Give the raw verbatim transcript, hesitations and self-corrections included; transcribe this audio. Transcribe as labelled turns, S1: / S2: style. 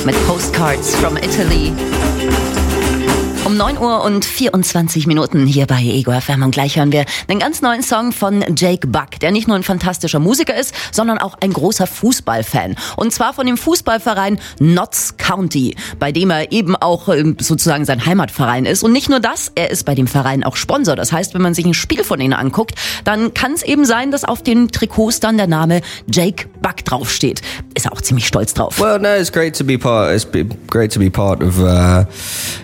S1: mit Postcards from Italy. Um neun Uhr und vierundzwanzig Minuten hier bei Ego F M und gleich hören wir einen ganz neuen Song von Jake Buck, der nicht nur ein fantastischer Musiker ist, sondern auch ein großer Fußballfan. Und zwar von dem Fußballverein Notts County, bei dem er eben auch sozusagen sein Heimatverein ist. Und nicht nur das, er ist bei dem Verein auch Sponsor. Das heißt, wenn man sich ein Spiel von ihnen anguckt, dann kann es eben sein, dass auf den Trikots dann der Name Jake Buck draufsteht. Ist er auch ziemlich stolz drauf.
S2: Well, no, it's great to be part. It's great to be part of. Uh